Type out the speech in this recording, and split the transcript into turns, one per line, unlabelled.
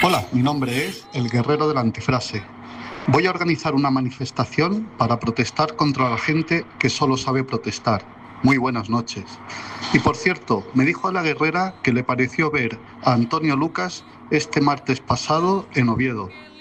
Hola, mi nombre es el Guerrero de la Antifrase. Voy a organizar una manifestación para protestar contra la gente que solo sabe protestar. Muy buenas noches. Y por cierto, me dijo la guerrera que le pareció ver a Antonio Lucas este martes pasado en Oviedo.